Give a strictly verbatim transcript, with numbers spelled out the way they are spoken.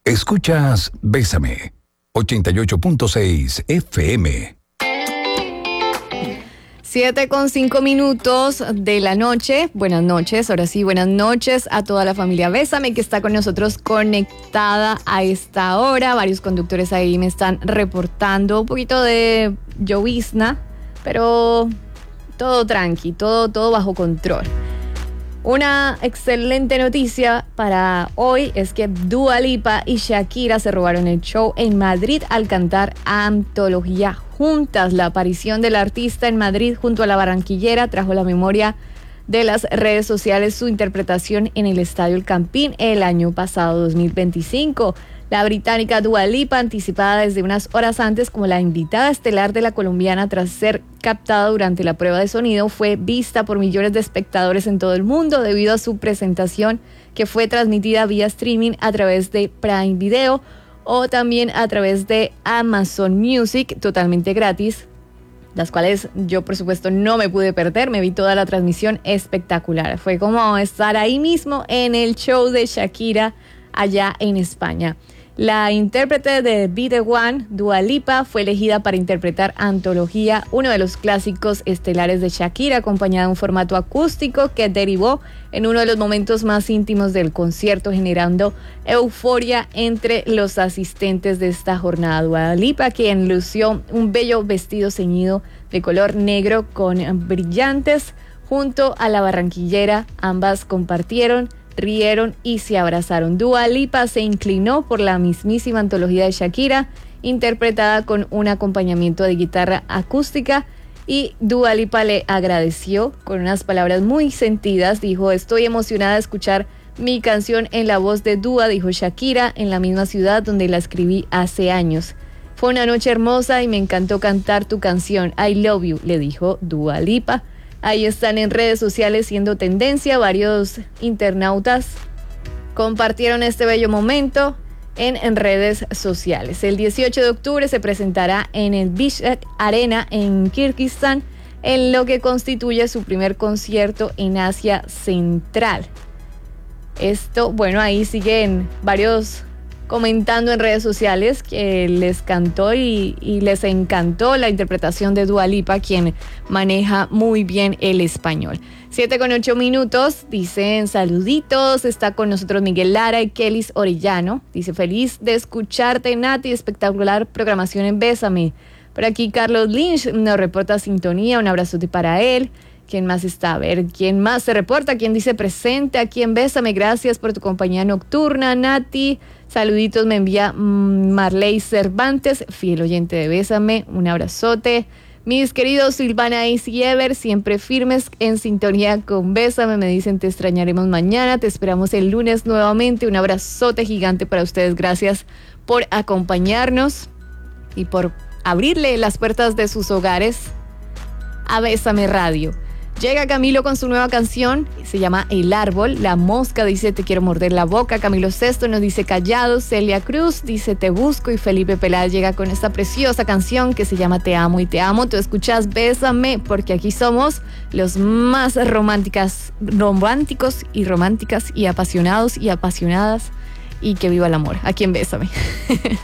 Escuchas Bésame, ochenta y ocho punto seis F M. Siete con cinco minutos de la noche. Buenas noches, ahora sí, buenas noches a toda la familia Bésame que está con nosotros conectada a esta hora. Varios conductores ahí me están reportando un poquito de llovizna, pero todo tranqui, todo, todo bajo control. Una excelente noticia para hoy es que Dua Lipa y Shakira se robaron el show en Madrid al cantar Antología juntas. La aparición del artista en Madrid junto a la barranquillera trajo a la memoria de las redes sociales su interpretación en el Estadio El Campín el año pasado, dos mil veinticinco. La británica Dua Lipa, anticipada desde unas horas antes como la invitada estelar de la colombiana tras ser captada durante la prueba de sonido, fue vista por millones de espectadores en todo el mundo debido a su presentación que fue transmitida vía streaming a través de Prime Video o también a través de Amazon Music, totalmente gratis, las cuales yo por supuesto no me pude perder, me vi toda la transmisión espectacular. Fue como estar ahí mismo en el show de Shakira allá en España. La intérprete de Be The One, Dua Lipa, fue elegida para interpretar Antología, uno de los clásicos estelares de Shakira, acompañada de un formato acústico que derivó en uno de los momentos más íntimos del concierto, generando euforia entre los asistentes de esta jornada. Dua Lipa, quien lució un bello vestido ceñido de color negro con brillantes, junto a la barranquillera, ambas compartieron, rieron y se abrazaron. Dua Lipa se inclinó por la mismísima Antología de Shakira, interpretada con un acompañamiento de guitarra acústica, y Dua Lipa le agradeció con unas palabras muy sentidas. Dijo: estoy emocionada de escuchar mi canción en la voz de Dua, dijo Shakira, en la misma ciudad donde la escribí hace años. Fue una noche hermosa y me encantó cantar tu canción, I Love You, le dijo Dua Lipa. Ahí están en redes sociales siendo tendencia. Varios internautas compartieron este bello momento en, en redes sociales. El dieciocho de octubre se presentará en el Bishkek Arena en Kirguistán, en lo que constituye su primer concierto en Asia Central. Esto, bueno, ahí siguen varios comentando en redes sociales que les cantó y, y les encantó la interpretación de Dua Lipa, quien maneja muy bien el español. Siete con ocho minutos, dicen saluditos, está con nosotros Miguel Lara y Kelis Orellano. Dice: feliz de escucharte, Nati, espectacular programación en Bésame. Por aquí Carlos Lynch nos reporta sintonía, un abrazote para él. ¿Quién más está? A ver, ¿quién más se reporta? ¿Quién dice presente aquí en Bésame? Gracias por tu compañía nocturna, Nati. Saluditos me envía Marley Cervantes, fiel oyente de Bésame. Un abrazote. Mis queridos Silvana y Ever, siempre firmes en sintonía con Bésame. Me dicen: te extrañaremos mañana, te esperamos el lunes nuevamente. Un abrazote gigante para ustedes. Gracias por acompañarnos y por abrirle las puertas de sus hogares a Bésame Radio. Llega Camilo con su nueva canción, se llama El Árbol. La Mosca dice: te quiero morder la boca. Camilo Sesto nos dice Callado. Celia Cruz dice Te busco. Y Felipe Peláez llega con esta preciosa canción que se llama Te amo y te amo. Tú escuchas Bésame, porque aquí somos los más románticas, románticos y románticas y apasionados y apasionadas. Y que viva el amor, aquí en Bésame.